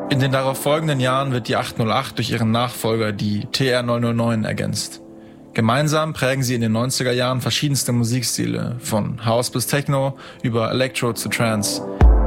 In den darauf folgenden Jahren wird die 808 durch ihren Nachfolger, die TR-909, ergänzt. Gemeinsam prägen sie in den 90er Jahren verschiedenste Musikstile, von House bis Techno über Electro zu Trance.